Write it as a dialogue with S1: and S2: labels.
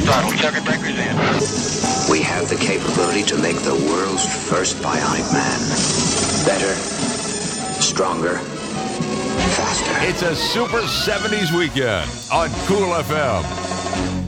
S1: throttle. Circuit breakers in.
S2: We have the capability to make the world's first bionic man. Better, stronger, faster.
S3: It's a Super 70s weekend on Cool FM.